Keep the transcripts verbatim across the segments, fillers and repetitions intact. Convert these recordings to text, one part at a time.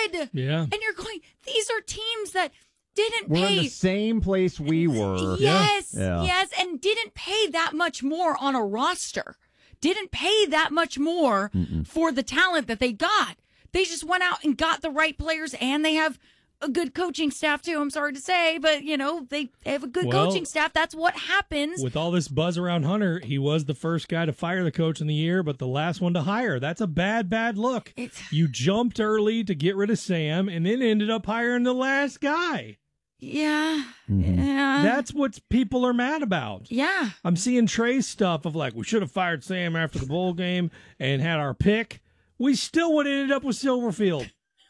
good. Yeah. And you're going, these are teams that didn't We're pay. in the same place we were. Yes, Yeah. yes, and didn't pay that much more on a roster. Didn't pay that much more Mm-mm. for the talent that they got. They just went out and got the right players, and they have a good coaching staff too. I'm sorry to say, but you know they have a good Well, coaching staff. That's what happens. With all this buzz around Hunter, he was the first guy to fire the coach in the year, but the last one to hire. That's a bad, bad look. It's, you jumped early to get rid of Sam, and then ended up hiring the last guy. yeah, Mm-hmm. yeah, That's what people are mad about. yeah. I'm seeing Trey's stuff of like, we should have fired Sam after the bowl game and had our pick. We still would have ended up with Silverfield.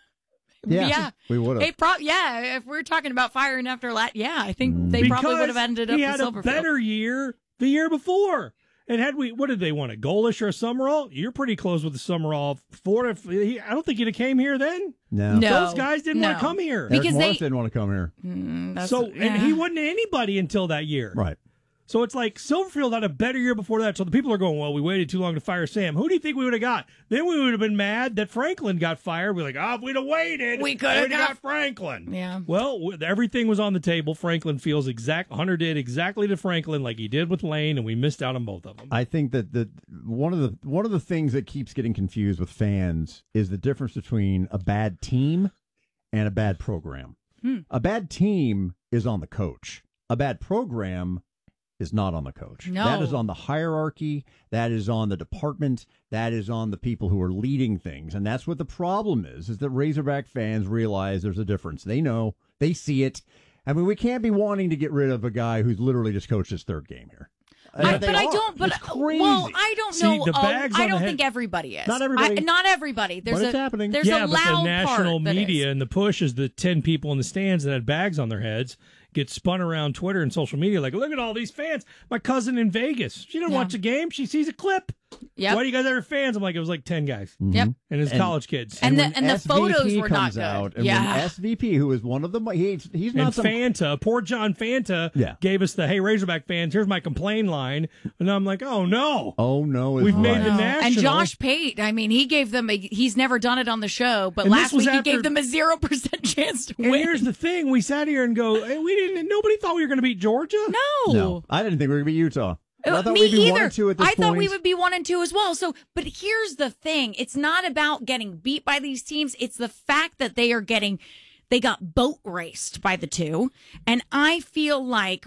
Yeah, Yeah. we would have. Hey, pro- yeah, if we're talking about firing after that, yeah, I think they Because probably would have ended up he with had a Silverfield. better year the year before. And had we, what did they want, a Golish or a Summerall? You're pretty close with the Summerall. Ford, if he, I don't think he'd have came here then. No. No. Those guys didn't no. want to come here. Eric Because Morris they- didn't want to come here. Mm, that's- So, yeah. and he wasn't anybody until that year. Right. So it's like Silverfield had a better year before that. So the people are going, well, we waited too long to fire Sam. Who do you think we would have got? Then we would have been mad that Franklin got fired. We're like, oh, if we'd have waited, We could have we'd got- got Franklin. Yeah. Well, w- everything was on the table. Franklin feels exact. Hunter did exactly to Franklin like he did with Lane, and we missed out on both of them. I think that the one of the one of the things that keeps getting confused with fans is the difference between a bad team and a bad program. Hmm. A bad team is on the coach. A bad program is not on the coach. No. That is on the hierarchy. That is on the department. That is on the people who are leading things. And that's what the problem is, is that Razorback fans realize there's a difference. They know. They see it. I mean, we can't be wanting to get rid of a guy who's literally just coached his third game here. I, They but I are. don't. But It's crazy. well, I don't See, know. the all- bags I on the don't head- think everybody is. Not everybody. I, not everybody. There's But a it's happening. There's yeah, a but loud the national part that media is. and the push is the ten people in the stands that had bags on their heads get spun around Twitter and social media like, look at all these fans. My cousin in Vegas, she didn't Yeah. watch the game. She sees a clip. Yep. Why do you guys have fans? I'm like, it was like ten guys. Yep. And his And- college kids. And the- when and the S V P photos were not comes good. out, and Yeah. when S V P, who is one of the, he, he's not And some Fanta, poor John Fanta, Yeah. gave us the, hey, Razorback fans, here's my complaint line. And I'm like, oh, no. Oh no! is We've made right. the No. national. And Josh Pate, I mean, he gave them a, he's never done it on the show, but And this last was week he after- gave them a zero percent chance to And win. here's the thing. We sat here and go, hey, we didn't, nobody thought we were going to beat Georgia. No. No, I didn't think we were gonna be Utah. I Uh, thought Me we'd be either. one and two at this I thought we point. would be one and two as well. So, but here's the thing: it's not about getting beat by these teams. It's the fact that they are getting, they got boat raced by the two, and I feel like,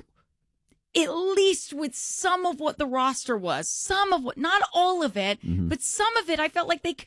at least with some of what the roster was, some of what, not all of it, Mm-hmm. but some of it, I felt like they,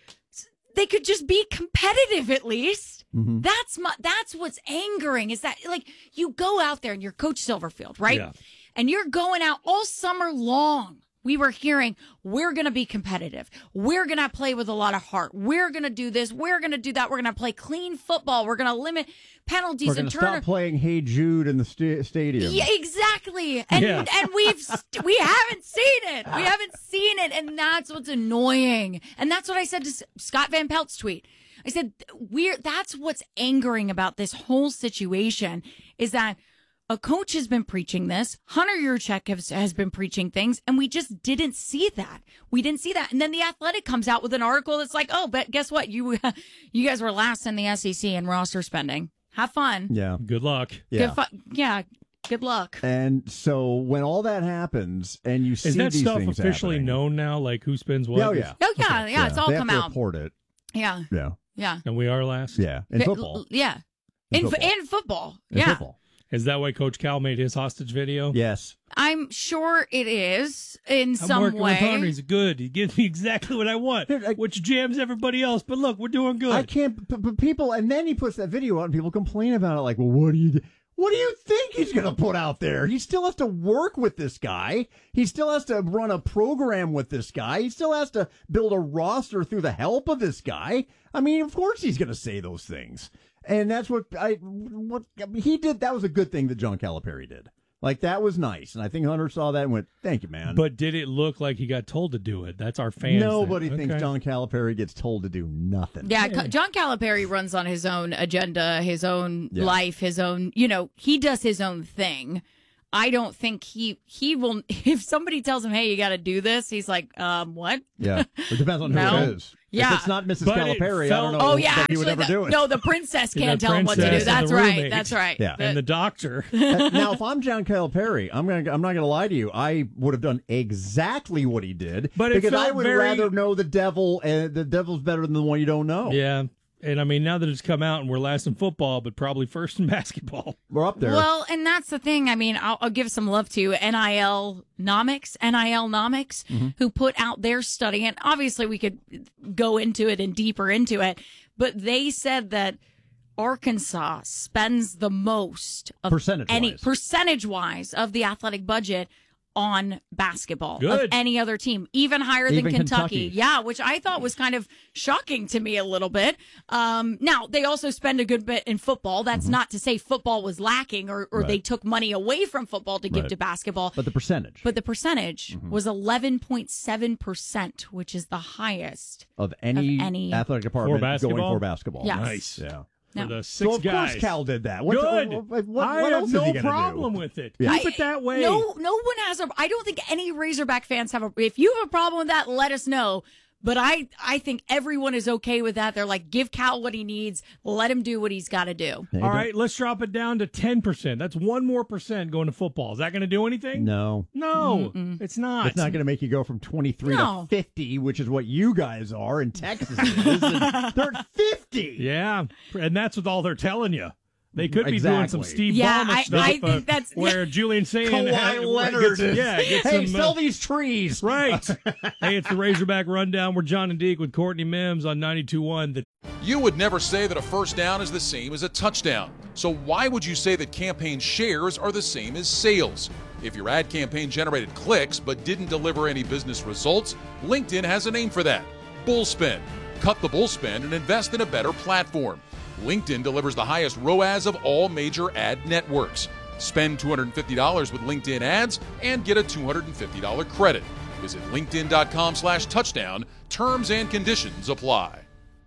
c- they could just be competitive at least. Mm-hmm. That's my, that's what's angering is that like you go out there and you're Coach Silverfield, right? Yeah. And you're going out all summer long. We were hearing, we're going to be competitive. We're going to play with a lot of heart. We're going to do this. We're going to do that. We're going to play clean football. We're going to limit penalties We're going and to turn. stop playing Hey Jude in the sta- stadium. Yeah, exactly. And Yeah. and we've st- we haven't seen it. We haven't seen it, and that's what's annoying. And that's what I said to S- Scott Van Pelt's tweet. I said we're that's what's angering about this whole situation is that a coach has been preaching this. Hunter Yurchek has, has been preaching things, and we just didn't see that. We didn't see that. And then The Athletic comes out with an article that's like, oh, but guess what? You you guys were last in the S E C in roster spending. Have fun. Yeah. Good luck. Yeah. Good fu- yeah. Good luck. And so when all that happens and you see Is that these stuff things officially happening, known now? Like who spends what? Oh yeah. Oh yeah, yeah. It's all They have come to out. report it. Yeah, Yeah. yeah. And we are last. Yeah. In Fi- football. Yeah. In In fo- football. in football. In Yeah. football. Is that why Coach Cal made his hostage video? Yes. I'm sure it is in I'm some working with Hunter. way. He's good. He gives me exactly what I want, Dude, I- which jams everybody else. But look, we're doing good. I can't. But, but people, and then he puts that video out, and people complain about it. Like, well, what do you? What do you think he's going to put out there? He still has to work with this guy. He still has to run a program with this guy. He still has to build a roster through the help of this guy. I mean, of course he's going to say those things. And that's what I what he did. That was a good thing that John Calipari did. Like, that was nice. And I think Hunter saw that and went, thank you, man. But did it look like he got told to do it? That's our fans. Nobody thing. thinks Okay. John Calipari gets told to do nothing. Yeah, Ca- John Calipari runs on his own agenda, his own Yeah. life, his own, you know, he does his own thing. I don't think he he will. If somebody tells him, "Hey, you got to do this," he's like, "Um, what?" Yeah, it depends on who No. it is. Yeah. If it's not Missus But it Calipari, I felt- don't know Oh yeah, that he actually, would ever the- do it. no, the princess Yeah, can't the tell him what to do. princess and That's the right. roommate. That's right. Yeah. The- And the doctor. Uh, now, if I'm John Calipari, I'm gonna I'm not gonna lie to you. I would have done exactly what he did, But it because I felt would very- rather know the devil, and the devil's better than the one you don't know. Yeah. And I mean, now that it's come out and we're last in football, but probably first in basketball. We're up there. Well, and that's the thing. I mean, I'll, I'll give some love to N I L Nomics, N I L Nomics, Mm-hmm. who put out their study. And obviously, we could go into it and deeper into it, but they said that Arkansas spends the most of Percentage-wise. any percentage wise of the athletic budget on basketball of Good. any other team, even higher Even than Kentucky. Kentucky. Yeah, which I thought was kind of shocking to me a little bit. Um, now, they also spend a good bit in football. That's Mm-hmm. not to say football was lacking or, or Right. they took money away from football to give Right. to basketball. but the percentage But the percentage Mm-hmm. was eleven point seven percent, which is the highest. of any, of any- athletic department going basketball? for basketball. Yes. Nice. Yeah. For No. the six So of guys. course Cal did that. What, Good. What, what, I what have else no is he gonna problem do? with it. Yeah. Keep it that way. No, no one has a. I don't think any Razorback fans have a. If you have a problem with that, let us know. But I, I think everyone is okay with that. They're like, give Cal what he needs. Let him do what he's got to do. Yeah, All don't- right, let's drop it down to ten percent. That's one more percent going to football. Is that going to do anything? No. No, it's not. It's not going to make you go from twenty-three No. to fifty, which is what you guys are in Texas. Is, and they're at fifty. Yeah, and that's what all they're telling you. They could be doing some Exactly. Steve Yeah, Ballmer I- stuff I uh, think that's- where Julian saying Kawhi Leonard. Gets, yeah, gets hey, some, sell uh, these trees. right. Hey, it's the Razorback Rundown. We're John and Deke with Courtney Mims on ninety-two point one. The You would never say that a first down is the same as a touchdown. So why would you say that campaign shares are the same as sales? If your ad campaign generated clicks but didn't deliver any business results, LinkedIn has a name for that. Bullspend. Cut the bullspend and invest in a better platform. LinkedIn delivers the highest R O A S of all major ad networks. Spend two hundred fifty dollars with LinkedIn ads and get a two hundred fifty dollars credit. Visit linkedin.com slash touchdown. Terms and conditions apply.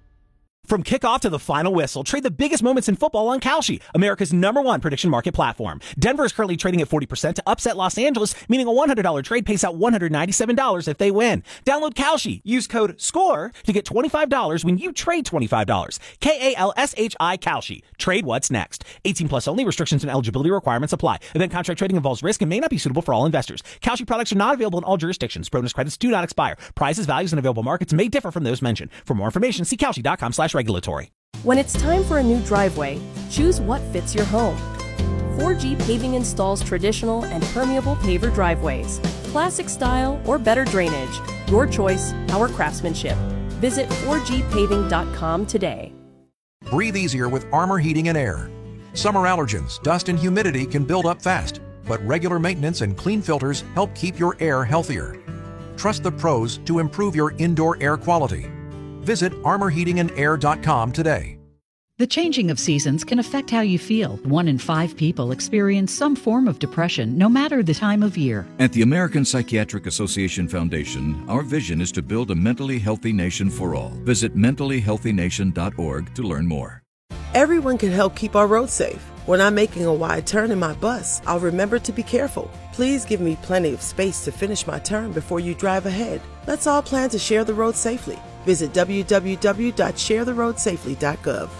From kickoff to the final whistle, trade the biggest moments in football on Kalshi, America's number one prediction market platform. Denver is currently trading at forty percent to upset Los Angeles, meaning a one hundred dollars trade pays out one hundred ninety-seven dollars if they win. Download Kalshi. Use code SCORE to get twenty-five dollars when you trade twenty-five dollars. K A L S H I Kalshi. Trade what's next. eighteen plus only. Restrictions and eligibility requirements apply. Event contract trading involves risk and may not be suitable for all investors. Kalshi products are not available in all jurisdictions. Bonus credits do not expire. Prices, values, and available markets may differ from those mentioned. For more information, see Kalshi.com slash regulatory. When it's time for a new driveway, choose what fits your home. four G Paving installs traditional and permeable paver driveways, classic style or better drainage. Your choice, our craftsmanship. Visit four G paving dot com today. Breathe easier with Armor Heating and Air. Summer allergens, dust, and humidity can build up fast, but regular maintenance and clean filters help keep your air healthier. Trust the pros to improve your indoor air quality. Visit armor heating and air dot com today. The changing of seasons can affect how you feel. One in five people experience some form of depression, no matter the time of year. At the American Psychiatric Association Foundation, our vision is to build a mentally healthy nation for all. Visit mentally healthy nation dot org to learn more. Everyone can help keep our roads safe. When I'm making a wide turn in my bus, I'll remember to be careful. Please give me plenty of space to finish my turn before you drive ahead. Let's all plan to share the road safely. Visit w w w dot share the road safely dot gov.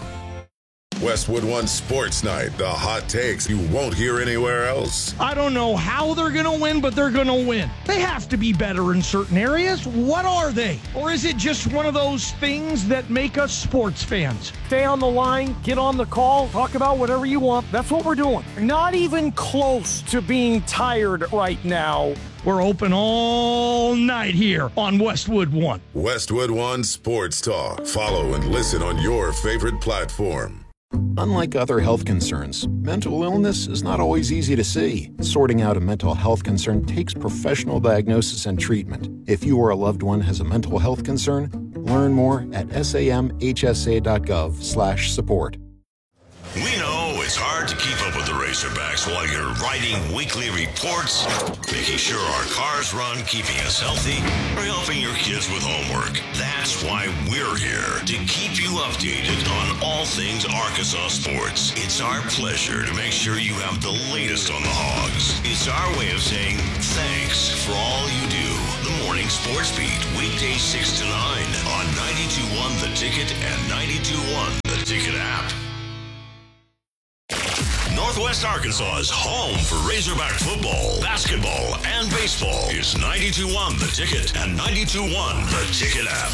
Westwood One Sports Night, the hot takes you won't hear anywhere else. I don't know how they're going to win, but they're going to win. They have to be better in certain areas. What are they? Or is it just one of those things that make us sports fans? Stay on the line, get on the call, talk about whatever you want. That's what we're doing. Not even close to being tired right now. We're open all night here on Westwood One. Westwood One Sports Talk. Follow and listen on your favorite platform. Unlike other health concerns, mental illness is not always easy to see. Sorting out a mental health concern takes professional diagnosis and treatment. If you or a loved one has a mental health concern, learn more at samhsa.gov slash support. We know it's hard hard to keep up with the Razorbacks while you're writing weekly reports, making sure our cars run, keeping us healthy, or helping your kids with homework. That's why we're here, to keep you updated on all things Arkansas sports. It's our pleasure to make sure you have the latest on the Hogs. It's our way of saying thanks for all you do. The Morning Sports Beat, weekdays six to nine on ninety-two point one The Ticket and ninety-two point one The Ticket app. Northwest Arkansas's home for Razorback football, basketball, and baseball is ninety-two point one The Ticket and ninety-two point one The Ticket app.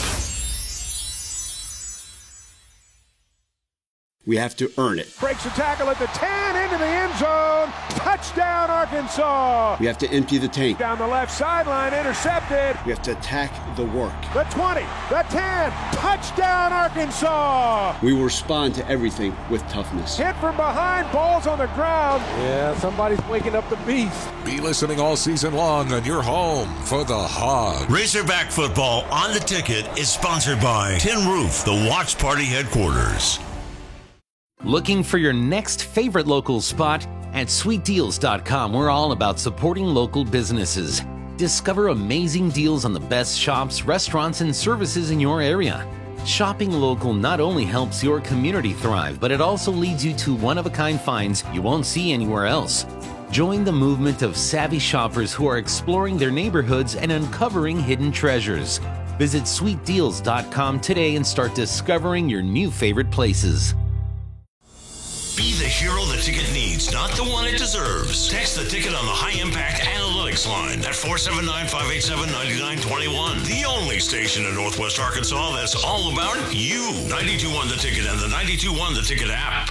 We have to earn it. Breaks a tackle at the ten, into the end zone. Touchdown, Arkansas. We have to empty the tank. Down the left sideline, intercepted. We have to attack the work. The twenty, the ten, touchdown, Arkansas. We will respond to everything with toughness. Hit from behind, balls on the ground. Yeah, somebody's waking up the beast. Be listening all season long on your home for the Hogs. Razorback football on The Ticket is sponsored by Tin Roof, the Watch Party headquarters. Looking for your next favorite local spot? At sweet deals dot com, we're all about supporting local businesses. Discover amazing deals on the best shops, restaurants, and services in your area. Shopping local not only helps your community thrive, but it also leads you to one-of-a-kind finds you won't see anywhere else. Join the movement of savvy shoppers who are exploring their neighborhoods and uncovering hidden treasures. Visit sweet deals dot com today and start discovering your new favorite places. Be the hero the ticket needs, not the one it deserves. Text the ticket on the High Impact Analytics line at four seven nine, five eight seven, nine nine two one. The only station in Northwest Arkansas that's all about you. ninety-two point one The Ticket and the ninety-two point one The Ticket app.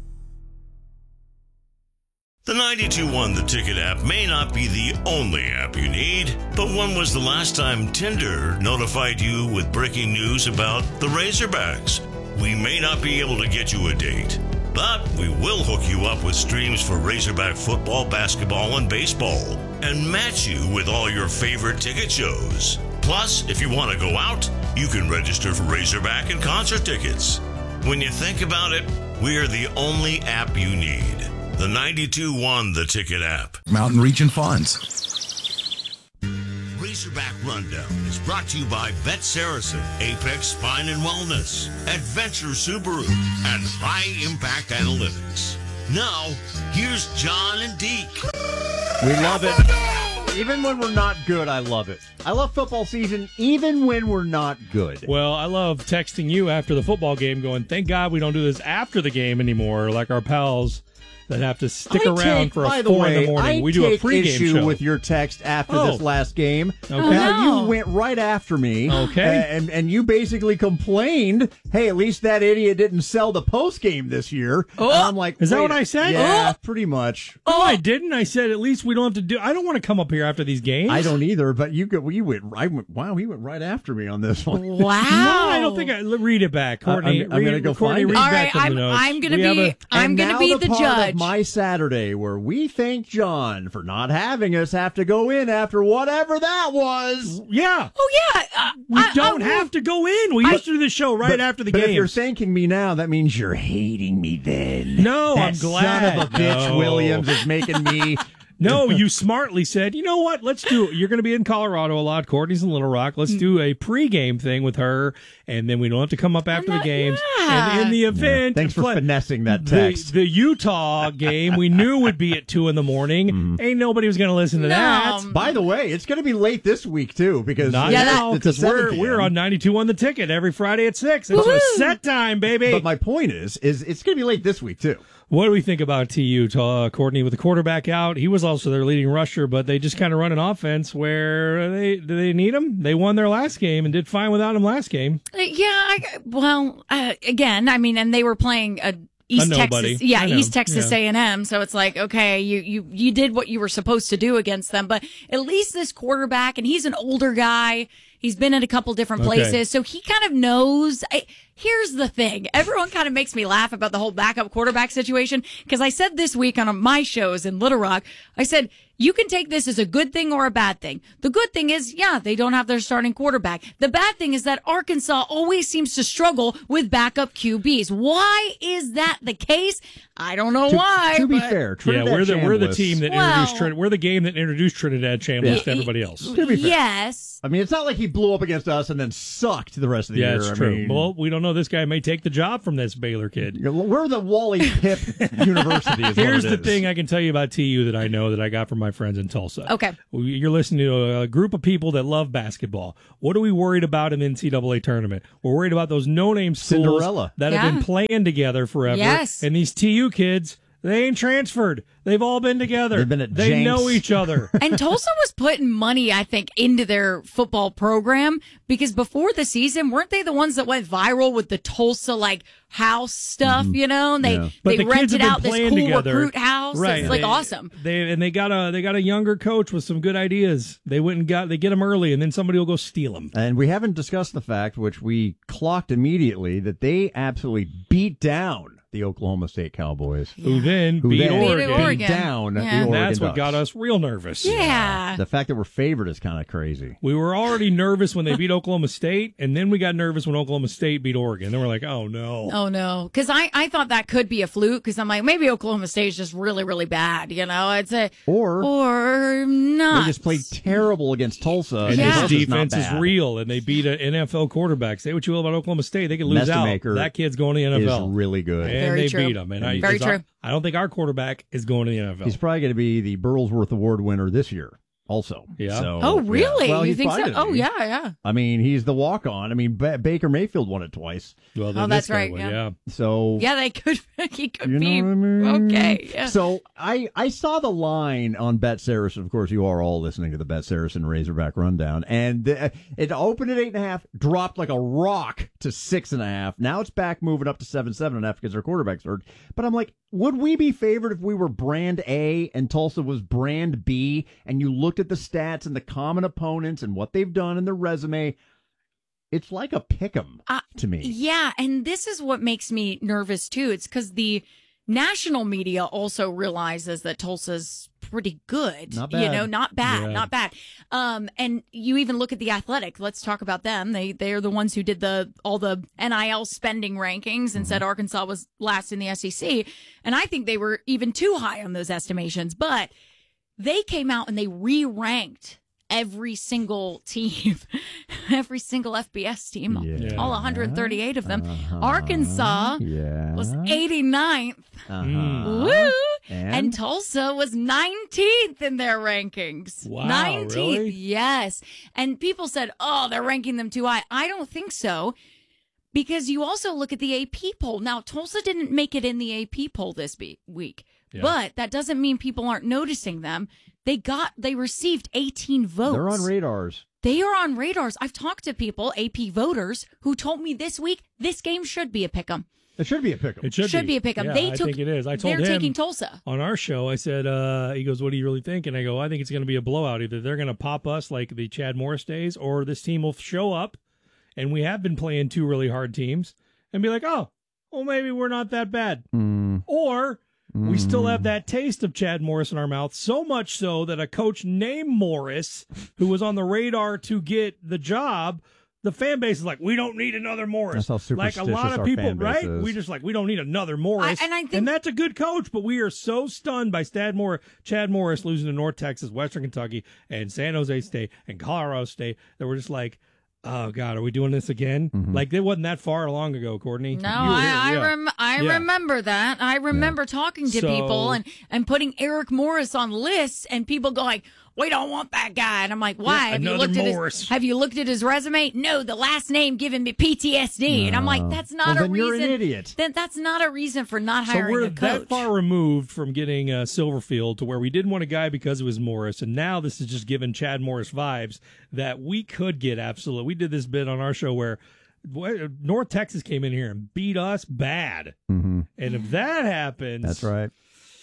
The ninety-two point one The Ticket app may not be the only app you need, but when was the last time Tinder notified you with breaking news about the Razorbacks? We may not be able to get you a date, but we will hook you up with streams for Razorback football, basketball, and baseball, and match you with all your favorite ticket shows. Plus, if you want to go out, you can register for Razorback and concert tickets. When you think about it, we are the only app you need. The ninety-two point one The Ticket app. Mountain Region Funds. Razorback Rundown is brought to you by Bet Saracen, Apex Spine and Wellness, Adventure Subaru, and High Impact Analytics. Now, here's John and Deke. We love it. Even when we're not good, I love it. I love football season even when we're not good. Well, I love texting you after the football game going, thank God we don't do this after the game anymore like our pals that have to stick I around take, for a by four the way, in the morning. I We do a take pregame issue show. with your text after Oh. this last game. Okay. Now, no. you went right after me. Okay. uh, and, and you basically complained, hey, at least that idiot didn't sell the post game this year. Oh. And I'm like, Is that wait what a- I said? Yeah, Oh. pretty much. No, I didn't. I said at least we don't have to do. I don't want to come up here after these games. I don't either, but you go, you went, I went, wow, he went right after me on this one. No, I don't think I read it back, Courtney. I'm- I'm read, gonna go Courtney, find it. read All back right, from the I'm, notes. I'm gonna We have be a- I'm And gonna now be the the part judge. of my Saturday where we thank John for not having us have to go in after whatever that was. Yeah. Oh yeah, uh, We I- don't I- have to go in. We used to do the show right But- after the but game. if you're thanking me now, that means you're hating me then. No, That I'm glad. son of a bitch No. Williams is making me... No, you smartly said, you know what? Let's do it. You're going to be in Colorado a lot. Courtney's in Little Rock. Let's do a pregame thing with her, and then we don't have to come up after the games. yeah. And in the event, Thanks for play- finessing that the, text. the Utah game we knew would be at two in the morning. Ain't nobody was going to listen to No. that. By the way, it's going to be late this week, too, because Not Yeah, now, it's a because we're, seven p m. we're on ninety-two on the ticket every Friday at six. It's a Woohoo! set time, baby. But my point is, is it's going to be late this week, too. What do we think about T U, uh, Courtney, with the quarterback out? He was also their leading rusher, but they just kind of run an offense where they do they need him? They won their last game and did fine without him last game. Uh, Yeah, I, well, uh, again, I mean, and they were playing a East A nobody. Texas, yeah, I know. East Texas Yeah. A and M. So it's like, okay, you you you did what you were supposed to do against them, but at least this quarterback, and he's an older guy. He's been in a couple different Okay. places, so he kind of knows. I, Here's the thing. Everyone kind of makes me laugh about the whole backup quarterback situation because I said this week on my shows in Little Rock, I said, you can take this as a good thing or a bad thing. The good thing is, yeah, they don't have their starting quarterback. The bad thing is that Arkansas always seems to struggle with backup Q Bs. Why is that the case? I don't know to, why. To be but... fair, Trinidad yeah, we're the Chambliss, we're the team that well, introduced Trin- we're the game that introduced Trinidad Chambliss yeah. to everybody else. To be fair. Yes. I mean, it's not like he blew up against us and then sucked the rest of the yeah, year. it's I true. mean, well, we don't know. This guy may take the job from this Baylor kid. We're the Wally Pipp University. Is Here's what the it is. thing I can tell you about T U that I know that I got from my friends in Tulsa. Okay. You're listening to a group of people that love basketball. What are we worried about in the N C double A tournament? We're worried about those no-name schools Cinderella. that Yeah. have been playing together forever. Yes. And these T U kids, they ain't transferred. They've all been together. They've been at They Jenks. know each other. And Tulsa was putting money, I think, into their football program because before the season, weren't they the ones that went viral with the Tulsa like house stuff? Mm-hmm. You know, and they Yeah. But they the kids rented have out been this playing cool together. recruit house. Right. It's like They- awesome. They and they got a they got a younger coach with some good ideas. They went and got they get them early, and then somebody will go steal them. And we haven't discussed the fact, which we clocked immediately, that they absolutely beat down the Oklahoma State Cowboys. Who then Who beat then Oregon. Beat Oregon. Beat down Yeah. the And Oregon that's what Ducks. got us real nervous. Yeah. The fact that we're favored is kind of crazy. We were already nervous when they beat Oklahoma State, and then we got nervous when Oklahoma State beat Oregon. Then we're like, oh no. Oh no, because I, I thought that could be a fluke because I'm like maybe Oklahoma State is just really really bad, you know. It's a Or or not. they just played terrible against Tulsa. And Yeah. this Tulsa's not defense is bad. real, and they beat an N F L quarterback. Say what you will about Oklahoma State, they could lose out. Mestemaker That kid's going to the N F L. Is really good. And Very they true. beat him. And I, Very because true. I, I don't think our quarterback is going to the N F L. He's probably going to be the Burlsworth Award winner this year. Also, Yeah. So, Oh yeah. really? Well, you he's think so? probably gonna Oh be. yeah, yeah. I mean, he's the walk-on. I mean, ba- Baker Mayfield won it twice. well, then Oh, this that's guy right, would, yeah. yeah. So Yeah, they could. He could You know be what I mean? okay. Yeah. So I I saw the line on Bet Saracen. Of course, you are all listening to the Bet Saracen Razorback Rundown, and the, it opened at eight and a half, dropped like a rock to six and a half. Now it's back moving up to seven, seven and a half because their quarterback's hurt. But I'm like, would we be favored if we were brand A and Tulsa was brand B, and you looked at the stats and the common opponents and what they've done in their resume? It's like a pick 'em Uh, to me. Yeah, and this is what makes me nervous too. It's because the national media also realizes that Tulsa's pretty good. Not You bad. know, not bad, Yeah. not bad. Um, and you even look at the Athletic. Let's talk about them. They they're the ones who did the all the N I L spending rankings and said Arkansas was last in the S E C. And I think they were even too high on those estimations. But they came out and they re-ranked every single team, every single F B S team, Yeah. all one hundred thirty-eight of them. Uh-huh. Arkansas Yeah. was eighty-ninth. Uh-huh. Woo! And? And Tulsa was nineteenth in their rankings. Wow, nineteenth. really? Yes. And people said, oh, they're ranking them too high. I don't think so. Because you also look at the A P poll. Now, Tulsa didn't make it in the A P poll this be- week, Yeah. but that doesn't mean people aren't noticing them. They got, they received eighteen votes. They're on radars. They are on radars. I've talked to people, A P voters, who told me this week this game should be a pick 'em. It should be a pick 'em. It should, Should be a pick 'em. Yeah, They I took- think it is. I told They're him taking Tulsa. on our show. I said, uh, he goes, "What do you really think?" And I go, "I think it's going to be a blowout. Either they're going to pop us like the Chad Morris days, or this team will show up, and we have been playing two really hard teams, and be like, oh, well, maybe we're not that bad, Mm. or." We still have that taste of Chad Morris in our mouth, so much so that a coach named Morris, who was on the radar to get the job, the fan base is like, we don't need another Morris. That's how like a lot superstitious of our people, fan base right? is. We just like, we don't need another Morris. I- and I think- and that's a good coach, but we are so stunned by Stad Moore, Chad Morris losing to North Texas, Western Kentucky, and San Jose State, and Colorado State, that we're just like, oh, God, are we doing this again? Mm-hmm. Like, it wasn't that far long ago, Courtney. No, You were I here, I, yeah. rem- I Yeah. remember that. I remember talking to So- people and, and putting Eric Morris on lists and people going, we don't want that guy. And I'm like, why? Yeah, have you another looked at Morris. his Have you looked at his resume? No, the last name giving me P T S D. And I'm like, that's not Well, a then reason. you're an idiot. Then that's not a reason for not So hiring we're a coach. that far removed from getting uh, Silverfield to where we didn't want a guy because it was Morris, and now this is just giving Chad Morris vibes that we could get absolute. We did this bit on our show where boy, North Texas came in here and beat us bad, Mm-hmm. and if that happens, That's right.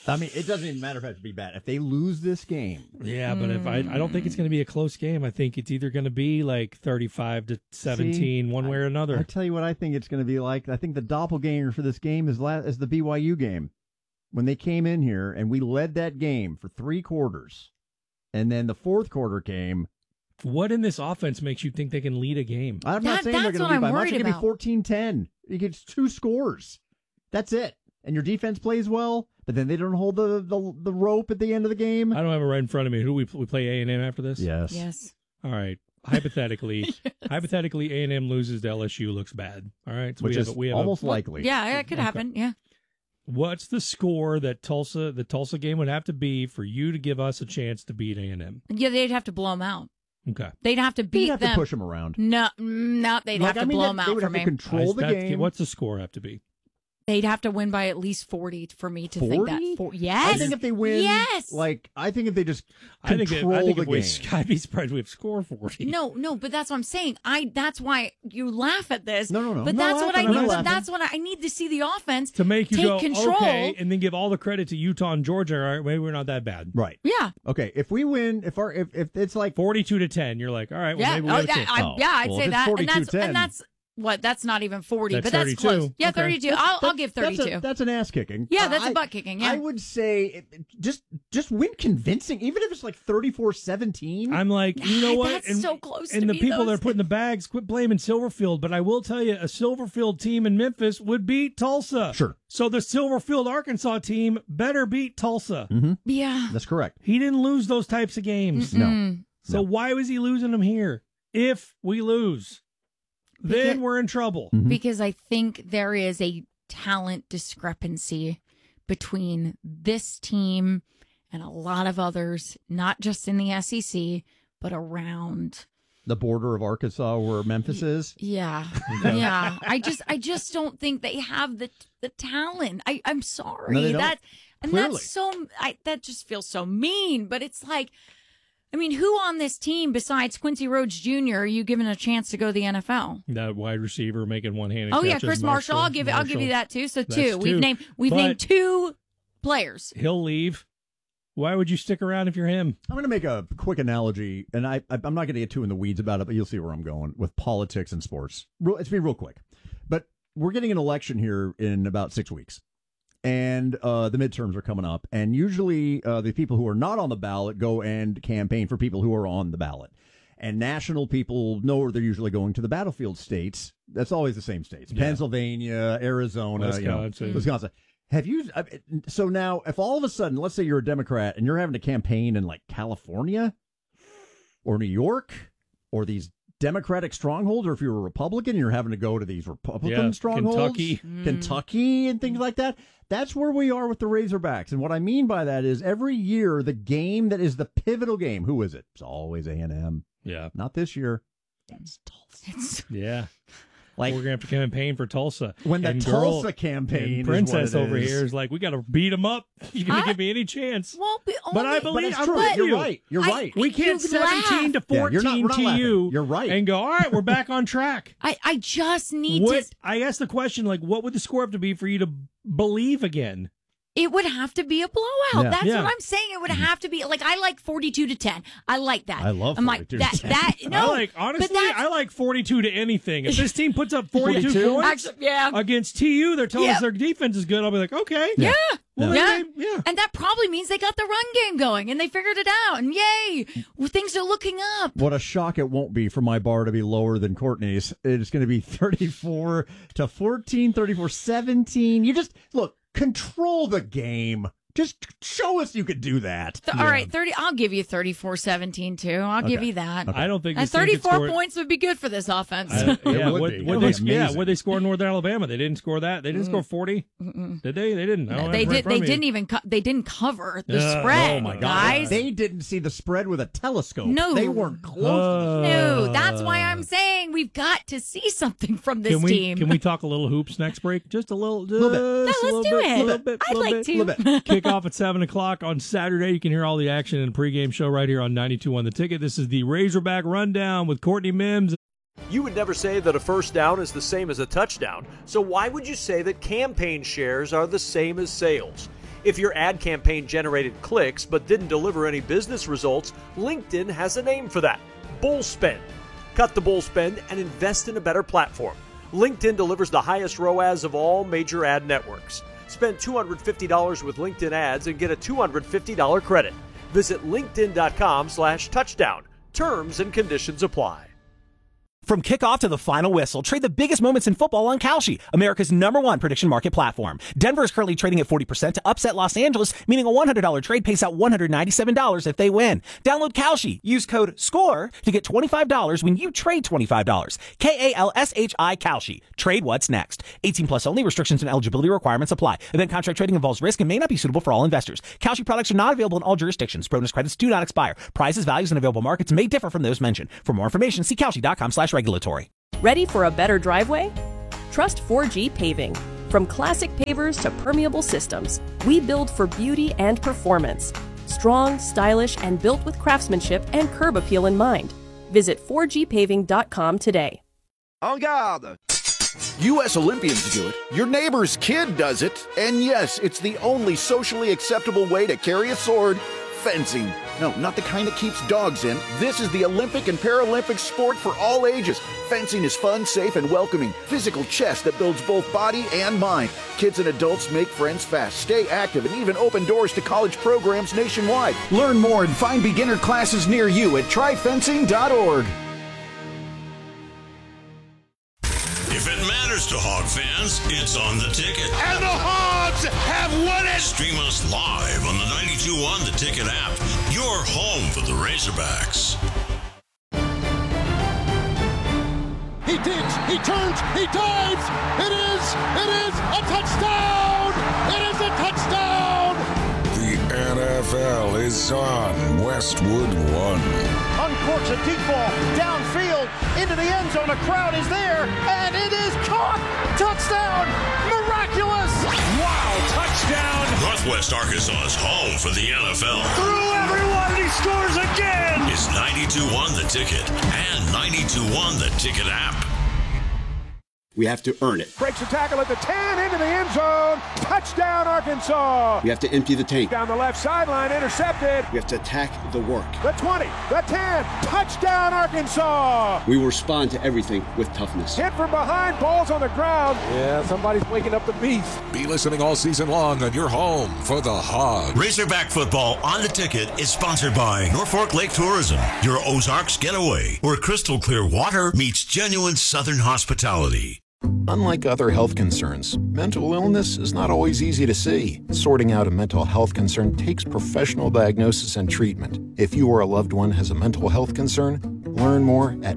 I mean, it doesn't even matter if it has to be bad. If they lose this game. Yeah, but if I I don't think it's going to be a close game. I think it's either going to be like thirty-five to seventeen, See, one way or another. I tell you what I think it's going to be like. I think the doppelganger for this game is, la- is the B Y U game. When they came in here and we led that game for three quarters, and then the fourth quarter came. What in this offense makes you think they can lead a game? I'm That- not saying they're that's going to what lead I'm by much. worried It's going to be about. fourteen ten. You get two scores. That's it. And your defense plays well, but then they don't hold the, the, the rope at the end of the game. I don't have it right in front of me. Who do we, we play A and M after this? Yes. Yes. All right. Hypothetically, hypothetically, A and M loses to L S U, looks bad. All right, so Which we have, is we have almost a, likely. Yeah, that could happen. Yeah. What's the score that Tulsa, the Tulsa game would have to be for you to give us a chance to beat A and M? Yeah, they'd have to blow them out. Okay. They'd have to beat They'd have them. to push them around. No, no, they'd Like, have to I mean, blow they- them they out would for have to me. control the That's- game. What's the score have to be? They'd have to win by at least forty for me to think that. forty? For, yes. I think if they win, Yes. like, I think if they just I think, control it, I think the if we, game. I'd be surprised we have scored forty. No, no, but that's what I'm saying. I that's why you laugh at this. No, no, no. But No, that's I- what I I'm need. not But laughing. that's what I, I need to see the offense To make you take go, control. okay, and then give all the credit to Utah and Georgia. All right, maybe we're not that bad. Right. Yeah. Okay, if we win, if our if, if it's like forty-two to ten, you're like, all right, well, Yeah. maybe we Oh, have a that, chance. I, Oh, yeah, I'd well, say if it's that, and that's forty-two ten. and that's what. That's not even forty, That's but that's thirty-two. close. Yeah, Okay. thirty-two. I'll I'll give That's thirty-two. a, that's an ass kicking. Yeah, that's a a butt kicking, yeah. I would say it- just just win convincing, even if it's like thirty-four seventeen. I'm like, you know God, what? that's and so close and to the me, people those- that are putting the bags, quit blaming Silverfield. But I will tell you, a Silverfield team in Memphis would beat Tulsa. Sure. So the Silverfield, Arkansas team better beat Tulsa. Mm-hmm. Yeah. That's correct. He didn't lose those types of games. No. So why was he losing them here? If we lose, then Because- we're in trouble. Mm-hmm. Because I think there is a talent discrepancy between this team and a lot of others, not just in the S E C, but around. The border of Arkansas where Memphis is. Yeah. Okay. Yeah. I just I just don't think they have the the talent. I, I'm sorry. No, they don't. that and Clearly. that's so I that just feels so mean, but it's like I mean, who on this team besides Quincy Rhodes Junior are you given a chance to go to the N F L? That wide receiver making one-handed Oh yeah, catches, Chris Marshall. I'll give it. I'll give you Marshall. that too. So That's two. We've two. named. We've But named two players. He'll leave. Why would you stick around if you're him? I'm going to make a quick analogy, and I, I I'm not going to get too in the weeds about it, but you'll see where I'm going with politics and sports. Real, it's be real quick, but we're getting an election here in about six weeks. And uh, the midterms are coming up. And usually uh, the people who are not on the ballot go and campaign for people who are on the ballot. And national people know they're usually going to the battlefield states. That's always the same states. Yeah. Pennsylvania, Arizona, you know, Wisconsin. Wisconsin. Have you, I- so now if all of a sudden, let's say you're a Democrat and you're having to campaign in like California or New York or these Democratic strongholds, or if you're a Republican and you're having to go to these Republican Yeah, strongholds, Kentucky. Kentucky and things like that. That's where we are with the Razorbacks. And what I mean by that is every year, the game that is the pivotal game, who is it? It's always A and M. Yeah. Not this year. It's Tulsa. Yeah. Like, we're going to have to campaign for Tulsa. When the And Tulsa girl- campaign and is Princess what it over is. here is like, we got to beat him up. You're going to I- give me any chance. Well, but, But I only- believe it's I'm true. with You're you. right. You're I- right. We can't You seventeen to laugh. Yeah, you're not- fourteen we're not to laughing. you. You're right. And go, all right, we're back on track. I, I just need What to. I asked the question, like, what would the score have to be for you to believe again? It would have to be a blowout. Yeah. That's Yeah. what I'm saying. It would have to be like I like forty-two to ten. I like that. I love I'm like forty-two to that. ten. That no. I like honestly, but that's, I like forty-two to anything. If this team puts up forty-two, forty-two? points Actually, yeah. against T U, they're telling Yeah. us their defense is good. I'll be like, okay, Yeah. well, Yeah. then they- yeah. And that probably means they got the run game going and they figured it out. And yay, well, things are looking up. What a shock it won't be for my bar to be lower than Courtney's. It's going to be thirty-four to fourteen, thirty-four seventeen. You just, look, control the game. Just show us you could do that. Th- All right, thirty. I'll give you thirty-four seventeen too. I'll give Okay. you that. I don't think And this team could thirty-four sure- points would be good for this offense. I- yeah, would what, be. what It they, would be yeah, amazing. what they score in Northern Alabama? They didn't score that. They didn't score forty. Did they? They didn't. I don't they have it right did. in front They of me. didn't even. Co- they didn't cover the Uh, spread. Oh, my God. guys. They didn't see the spread with a telescope. No. They weren't close. Uh, No, that's why I'm saying we've got to see something from this Can we team. can we talk a little hoops next break? Just a little, just Little bit. a No, let's little do bit, it. Little bit, I'd little like bit. to. Little bit. Kick off at seven o'clock on Saturday. You can hear all the action in the pregame show right here on ninety-two on the Ticket. This is the Razorback Rundown with Courtney Mims. You would never say that a first down is the same as a touchdown, so why would you say that campaign shares are the same as sales? If your ad campaign generated clicks but didn't deliver any business results, LinkedIn has a name for that: bull spend. Cut the bull spend and invest in a better platform. LinkedIn delivers the highest R O A S of all major ad networks. Spend two hundred fifty dollars with LinkedIn ads and get a two hundred fifty dollars credit. Visit linkedin.com slash touchdown. Terms and conditions apply. From kickoff to the final whistle, trade the biggest moments in football on Kalshi, America's number one prediction market platform. Denver is currently trading at forty percent to upset Los Angeles, meaning a one hundred dollars trade pays out one hundred ninety-seven dollars if they win. Download Kalshi. Use code SCORE to get twenty-five dollars when you trade twenty-five dollars. K A L S H I Kalshi. Trade what's next. eighteen plus only. Restrictions and eligibility requirements apply. Event contract trading involves risk and may not be suitable for all investors. Kalshi products are not available in all jurisdictions. Bonus credits do not expire. Prices, values, and available markets may differ from those mentioned. For more information, see Kalshi.com slash regulatory. Ready for a better driveway? Trust four G Paving. From classic pavers to permeable systems, we build for beauty and performance. Strong, stylish, and built with craftsmanship and curb appeal in mind. Visit four G paving dot com today. En garde! U S Olympians do it, your neighbor's kid does it, and yes, it's the only socially acceptable way to carry a sword: fencing. No, not the kind that keeps dogs in. This is the Olympic and Paralympic sport for all ages. Fencing is fun, safe, and welcoming. Physical chess that builds both body and mind. Kids and adults make friends fast, stay active, and even open doors to college programs nationwide. Learn more and find beginner classes near you at try fencing dot org. If it matters to Hog fans, it's on the ticket. And the Hogs have won it! Stream us live on the ninety-two one The Ticket app, your home for the Razorbacks. He digs, he turns, he dives! It is, it is a touchdown! It is a touchdown! The N F L is on Westwood One. Uncorks a deep ball, downfield, into the end zone, a crowd is there, and it is caught! Touchdown! Miraculous! Wow, touchdown! Northwest Arkansas's home for the N F L. Through everyone, he scores again! It's ninety-two one The Ticket and ninety-two one The Ticket app. We have to earn it. Breaks a tackle at the ten, into the end zone. Touchdown, Arkansas. We have to empty the tank. Down the left sideline, intercepted. We have to attack the work. The twenty, the ten, touchdown, Arkansas. We will respond to everything with toughness. Hit from behind, balls on the ground. Yeah, somebody's waking up the beast. Be listening all season long on your home for the Hogs. Razorback football on the ticket is sponsored by Norfolk Lake Tourism, your Ozarks getaway, where crystal clear water meets genuine Southern hospitality. Unlike other health concerns, mental illness is not always easy to see. Sorting out a mental health concern takes professional diagnosis and treatment. If you or a loved one has a mental health concern, learn more at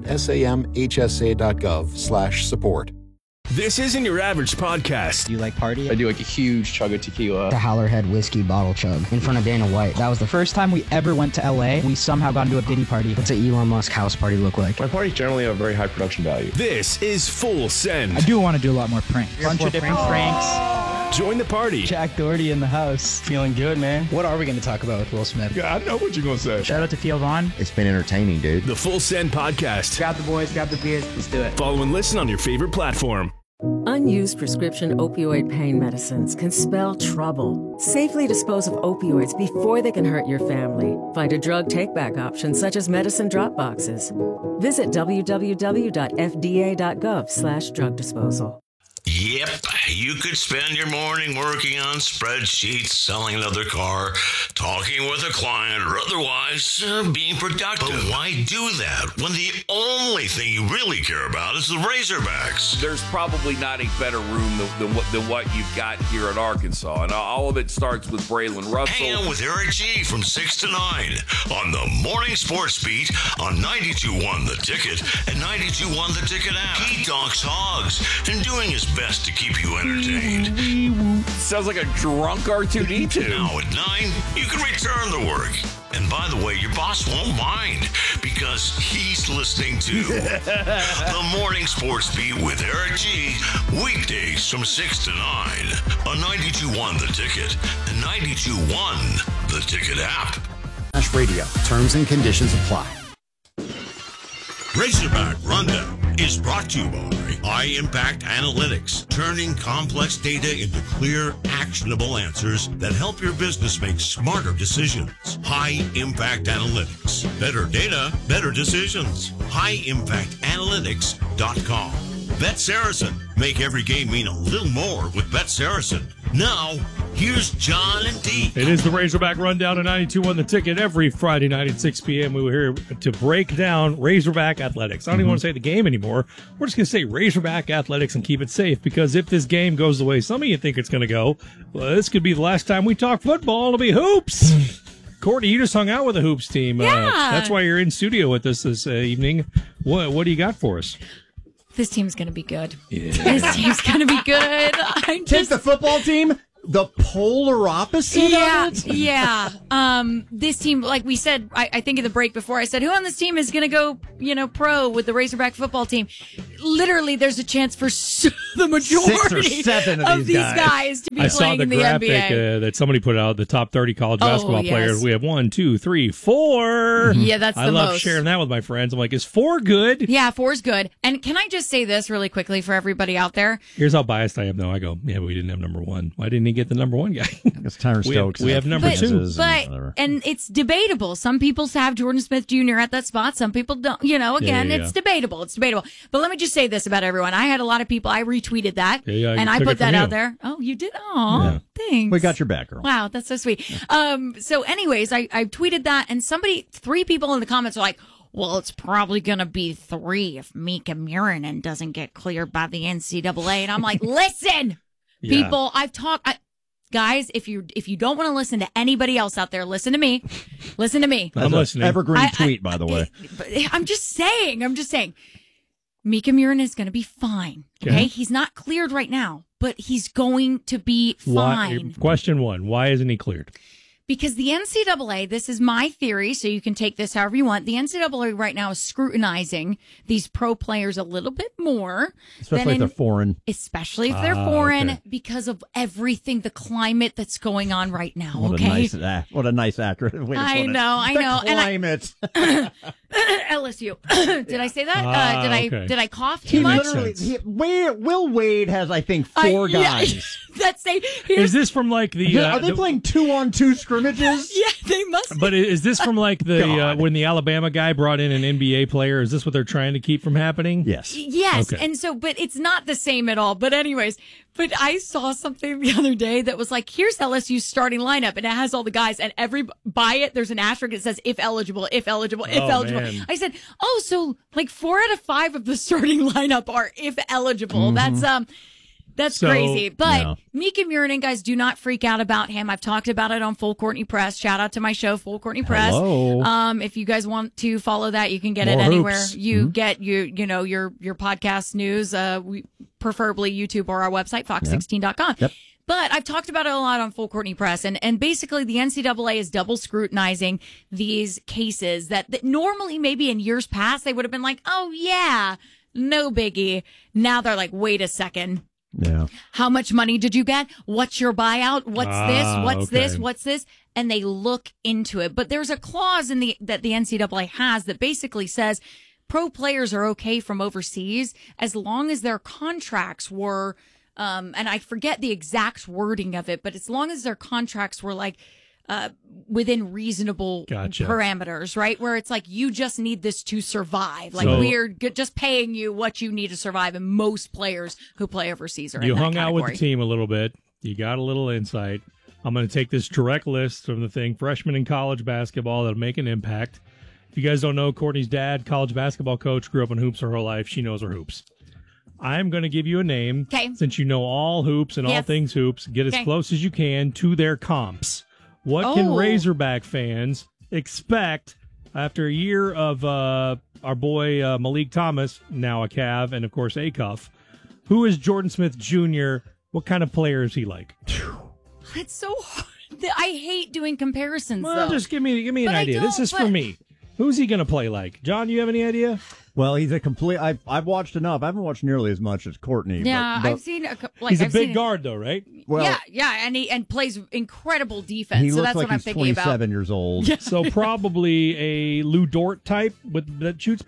samhsa.gov slash support. This isn't your average podcast. Do you like party? I do like a huge chug of tequila. The Howlerhead whiskey bottle chug in front of Dana White. That was the first time we ever went to L A. We somehow got into a Diddy party. What's an Elon Musk house party look like? My parties generally have very high production value. This is Full Send. I do want to do a lot more pranks. A bunch of different pranks. Join the party. Jack Doherty in the house. Feeling good, man. What are we going to talk about with Will Smith? Yeah, I know what you're going to say. Shout out to Theo Vaughn. It's been entertaining, dude. The Full Send podcast. Grab the boys, grab the beers. Let's do it. Follow and listen on your favorite platform. Unused prescription opioid pain medicines can spell trouble. Safely dispose of opioids before they can hurt your family. Find a drug take-back option such as medicine drop boxes. Visit w w w dot f d a dot gov slash drug disposal. Yep, you could spend your morning working on spreadsheets, selling another car, talking with a client, or otherwise uh, being productive. But why do that when the only thing you really care about is the Razorbacks? There's probably not a better room than, than, what, than what you've got here at Arkansas. And all of it starts with Braylon Russell. Hang out with Eric G from six to nine on the Morning Sports Beat on ninety-two one The Ticket and ninety-two one The Ticket app. He talks hogs and doing his best to keep you entertained. Sounds like a drunk R two D two. Now at nine, you can return the work. And by the way, your boss won't mind because he's listening to the Morning Sports Beat with Eric G. Weekdays from six to nine on ninety-two one The Ticket and ninety-two one The Ticket app. Nash Radio. Terms and conditions apply. Razorback Rundown is brought to you by High Impact Analytics, turning complex data into clear, actionable answers that help your business make smarter decisions. High Impact Analytics. Better data, better decisions. high impact analytics dot com. Bet Saracen. Make every game mean a little more with Bet Saracen. Now, here's John and Deke. It is the Razorback Rundown at ninety-two on the Ticket every Friday night at six p.m. We were here to break down Razorback Athletics. I don't mm-hmm. even want to say the game anymore. We're just going to say Razorback Athletics and keep it safe, because if this game goes the way some of you think it's going to go, well, this could be the last time we talk football. It'll be hoops. Courtney, you just hung out with the hoops team. Yeah. Uh, that's why you're in studio with us this uh, evening. What, what do you got for us? This team's going to be good. Yeah. This team's going to be good. I'm Take just... the football team, the polar opposite Yeah, of it? yeah. Um, this team, like we said, I, I think in the break before, I said, who on this team is going to go, you know, pro with the Razorback football team? Literally, there's a chance for so, the majority Six or seven of, of these, these guys. guys to be I saw playing the in the graphic N B A. uh, that somebody put out, the top thirty college Oh, basketball yes. players. We have one, two, three, four. Yeah, that's I the love most. sharing that with my friends. I'm like, is four good? Yeah, four's good. And can I just say this really quickly for everybody out there? Here's how biased I am, though. I go, yeah, but we didn't have number one. Why didn't he get the number one guy? It's Tyron we have, Stokes. we have number But- two. But and it's debatable. Some people have Jordan Smith Junior at that spot. Some people don't. You know, again, Yeah, yeah, it's yeah. debatable. It's debatable. But let me just say this about everyone. I had a lot of people. I retweeted that, Yeah, yeah, I and I took put it from that out you. there. Oh, you did? Oh, Yeah. thanks. We got your back, girl. Wow, that's so sweet. Um. So, anyways, I I tweeted that, and somebody, three people in the comments are like, well, it's probably going to be three if Mika Murinen doesn't get cleared by the N C double A. And I'm like, listen, Yeah. people, I've talked, I, guys, if you if you don't want to listen to anybody else out there, listen to me. Listen to me. I'm listening. Evergreen I- tweet, I- by the way. But I'm just saying, I'm just saying, Mika Murinen is going to be fine. Okay? Okay. He's not cleared right now, but he's going to be Why, fine. question one, why isn't he cleared? Because the N C double A, this is my theory, so you can take this however you want. The N C double A right now is scrutinizing these pro players a little bit more. Especially than if they're in- foreign. Especially if they're Ah, foreign, okay. because of everything, the climate that's going on right now, What okay? a nice, uh, what a nice accurate way to I put it. know, I The know. And I- climate. L S U. Did I say that? Ah, uh, did I okay. did I cough too He much? literally, he, Will, Will Wade has, I think, I- four yeah, guys. That's a. Is this from like the? Yeah, Uh, Are they the- playing two on two scrimmages? Yeah, they must. But is this from like the uh, God. when the Alabama guy brought in an N B A player? Is this what they're trying to keep from happening? Yes. Yes, Okay. and so, but it's not the same at all. But anyways, but I saw something the other day that was like, here's L S U's starting lineup, and it has all the guys, and every by it, there's an asterisk that says if eligible, if eligible, if Oh, eligible. man. I said, oh, so like four out of five of the starting lineup are if eligible. Mhm. That's um. That's So- crazy. But Yeah. Mika Murinen, guys, do not freak out about him. I've talked about it on Full Courtney Press. Shout out to my show, Full Courtney Press. Hello. Um, if you guys want to follow that, you can get More it anywhere hoops. you Mhm. get you you know your your podcast news. Uh, we, preferably YouTube or our website, fox sixteen dot com. Yep. But I've talked about it a lot on Full Courtney Press, and, and basically the N C double A is double scrutinizing these cases that, that normally maybe in years past they would have been like, oh yeah, no biggie. Now they're like, wait a second. Yeah. How much money did you get? What's your buyout? What's Ah, this? What's okay. this? What's this? And they look into it. But there's a clause in the that the N C double A has that basically says pro players are okay from overseas as long as their contracts were um and I forget the exact wording of it, but as long as their contracts were like uh within reasonable Gotcha. parameters, right? Where it's like you just need this to survive. Like So- we're g- just paying you what you need to survive, and most players who play overseas are You in that hung out with category. the team a little bit. You got a little insight. I'm going to take this direct list from the thing, freshmen in college basketball that'll make an impact. If you guys don't know, Courtney's dad, college basketball coach, grew up in hoops her whole life. She knows her hoops. I'm going to give you a name. 'Kay. Since you know all hoops and all Yes. things hoops, get as 'Kay. close as you can to their comps. What can Oh. Razorback fans expect after a year of uh, our boy uh, Malik Thomas, now a Cav, and of course a Cuff? Who is Jordan Smith Junior? What kind of player is he like? It's so hard. I hate doing comparisons. Well, though. just give me give me an But I idea. This don't, is for but- me. Who's he going to play like? John, you have any idea? Well, he's a complete. I've I've watched enough. I haven't watched nearly as much as Courtney. Yeah, but, but I've seen a cou- like He's a I've big seen, guard, though, right? Well, yeah, yeah, and he and plays incredible defense. he so looks that's like what I'm he's thinking about. twenty-seven years old. So probably a Lou Dort type with that shoots better.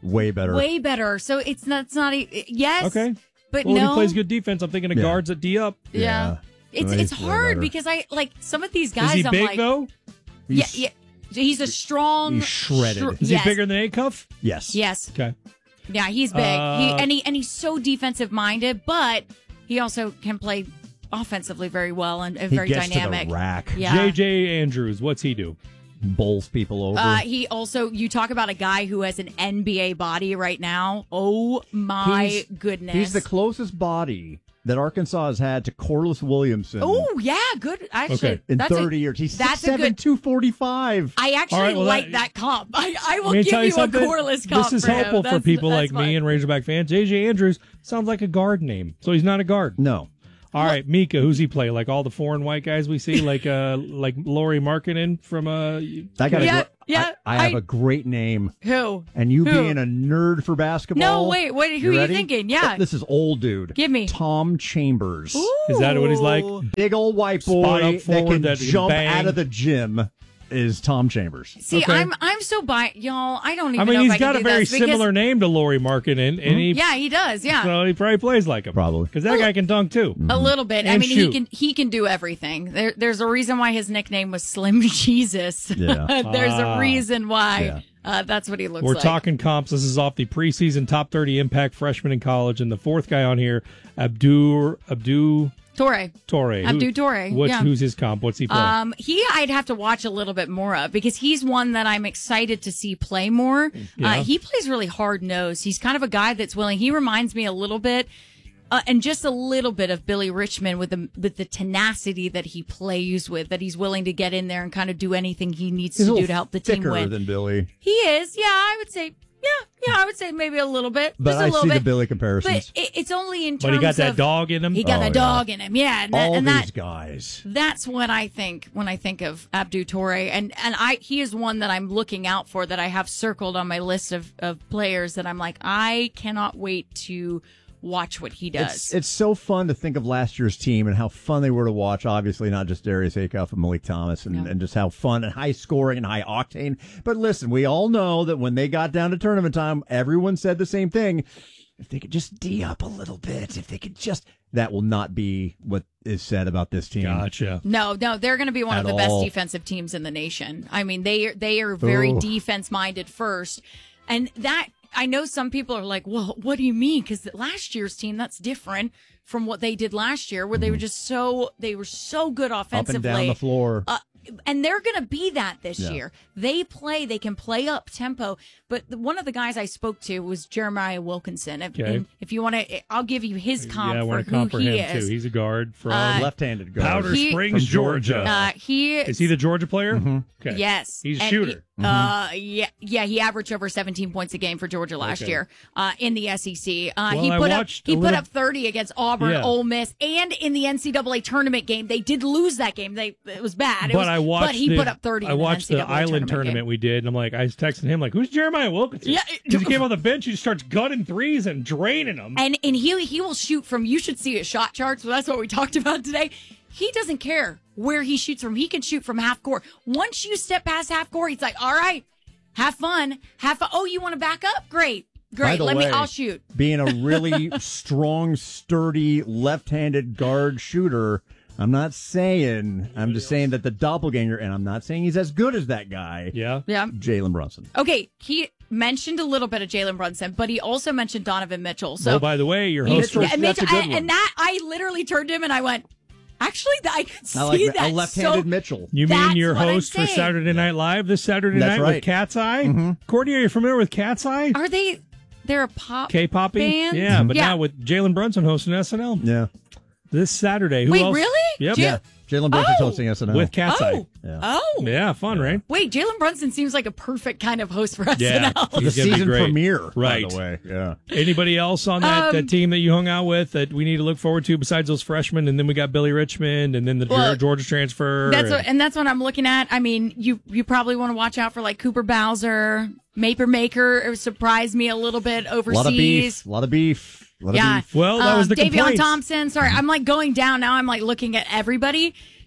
Way better. Way better. So it's not, it's not a, yes. Okay. But well, no. when he plays good defense, I'm thinking of Yeah. guards at D up. Yeah. Yeah. It's So it's he's way hard better. because I like some of these guys. Is he I'm big like, though? yeah, He's- yeah. He's a strong. He's shredded. str- Is yes. he bigger than A-Cuff? Yes. Yes. Okay. Yeah, he's big. Uh, he and he and he's so defensive minded, but he also can play offensively very well and, and He very gets dynamic. to the rack. Yeah. J J Andrews, what's he do? Bowls people over. Uh, he also, you talk about a guy who has an N B A body right now. Oh my He's- goodness. He's the closest body that Arkansas has had to Corliss Williamson. Oh yeah, good. Actually, Okay. in that's thirty a, years. He's that's six a seven, good. two forty-five. I actually All right, well, like that- that, comp. I, I will Let me give tell you, you something. a Corliss comp. This is for him. helpful for That's- people that's like me fine. and Razorback fans. J J Andrews sounds like a guard name, so he's not a guard. No. All right, Mika, who's he play? Like all the foreign white guys we see, like uh, like Laurie Markkinen from uh. I got a Yeah, gr- yeah, I, I have I- a great name. Who? And you Who? being a nerd for basketball. No, wait, what? Who are you ready? thinking? Yeah. This is old dude. Give me. Tom Chambers. Is that what he's like? Big old white Spot boy up that forward can that can jump bang. out of the gym is Tom Chambers. See, Okay. I'm I'm so bi y'all. I don't even I mean, know he's if I can got a do very this because- similar name to Laurie Markkinen, and he Yeah, he does. Yeah. so he probably plays like him, Probably because that guy can dunk too. A little bit. I And mean, shoot. he can he can do everything. There, there's a reason why his nickname was Slim Jesus. Yeah. there's Ah. a reason why. Yeah. Uh, that's what he looks We're like. talking comps. This is off the preseason top thirty impact freshman in college, and the fourth guy on here, Abdur Abdu Torre. Torre. Who- Abdu Torre, What's yeah. who's his comp? What's he play? Um, he I'd have to watch a little bit more of because he's one that I'm excited to see play more. Yeah. Uh, he plays really hard nosed. He's kind of a guy that's willing. He reminds me a little bit. Uh, and just a little bit of Billy Richmond with the with the tenacity that he plays with, that he's willing to get in there and kind of do anything he needs He's a to do little to help the team thicker win. than Billy. He is, yeah, I would say, yeah, yeah, I would say maybe a little bit, But just a I little see bit. the Billy comparisons. But it, it's only in terms But he got that of dog in him. he got Oh, a yeah. dog in him, yeah, and, that, All and these that guys. that's what I think when I think of Abdu Torre, and and I he is one that I'm looking out for, that I have circled on my list of of players that I'm like, I cannot wait to watch what he does. It's, it's so fun to think of last year's team and how fun they were to watch. Obviously, not just Darius Acuff and Malik Thomas, and, Yeah. and just how fun and high scoring and high octane. But listen, we all know that when they got down to tournament time, everyone said the same thing. If they could just D up a little bit, if they could just, that will not be what is said about this team. Gotcha. No, no, they're going to be one of At the best all. defensive teams in the nation. I mean, they are, they are very Ooh. defense minded first, and that I know some people are like, well, what do you mean? Because last year's team, that's different from what they did last year, where they were just so they were so good Up offensively, and down the floor. Uh, and they're going to be that this Yeah. year. They play, they can play up tempo. But the, one of the guys I spoke to was Jeremiah Wilkinson. If, Okay. and if you want to, I'll give you his comp yeah, I for want to who comp for he him is. too. He's a guard from Uh, Left-handed guard. Powder he- Springs, From Georgia. Georgia. Uh, he Is he the Georgia player? Mm-hmm. Okay. Yes, He's a And shooter. he- uh, yeah, yeah, he averaged over seventeen points a game for Georgia last Okay. year uh, in the S E C. Uh, Well, he I put up watched he a put little- up thirty against Auburn, Yeah. Ole Miss, and in the N C double A tournament game. They did lose that game. They it was bad. It But was, I watched. But he the, put up thirty. I in watched the, the N C double A Island tournament, game. we did, and I'm like, I was texting him like, "Who's Jeremiah Wilkinson?" Yeah. because he came on the bench, he just starts gutting threes and draining them. And and he he will shoot from. You should see his shot charts. So that's what we talked about today. He doesn't care where he shoots from. He can shoot from half court. Once you step past half court, he's like, "All right, have fun, have fun." Oh, you want to back up? Great, By great. the Let way, me. I'll shoot. Being a really strong, sturdy, left-handed guard shooter, I'm not saying, I'm just saying that the doppelganger, and I'm not saying he's as good as that guy, Yeah. Yeah. Jalen Brunson. Okay, he mentioned a little bit of Jalen Brunson, but he also mentioned Donovan Mitchell. So oh, by the way, your he- host. yeah, for- and, that's a Mitchell- good and- one. and that I literally turned to him and I went, actually, that I could see I like that. that. A left-handed so, Mitchell. You mean That's your what I'm host for saying. Saturday Night Live this Saturday That's night right. with Cat's Eye? Mm-hmm. Courtney, are you familiar with Cat's Eye? Are they? They're a pop K-poppy? band? Yeah, but Yeah. now with Jalen Brunson hosting S N L Yeah. this Saturday. Who Wait, else? really? Yep. J- Yeah. Jalen Brunson's Oh. hosting S N L. With Cat's Oh, Eye. Yeah. oh. Yeah, fun, right? Wait, Jalen Brunson seems like a perfect kind of host for Yeah. S N L. The He's gonna be season great. premiere, Right. by the way. Yeah. Anybody else on that, Um, that team that you hung out with that we need to look forward to besides those freshmen? And then we got Billy Richmond, and then the Well, Georgia transfer. That's and- what, and that's what I'm looking at. I mean, you you probably want to watch out for like Cooper Bowser, Maper Maker. It surprised me a little bit A lot of overseas. beef. A lot of beef. A lot Yeah. of beef. Well, that was the um, Davion complaint. Thompson. Sorry, I'm like going down now. I'm like looking at everybody.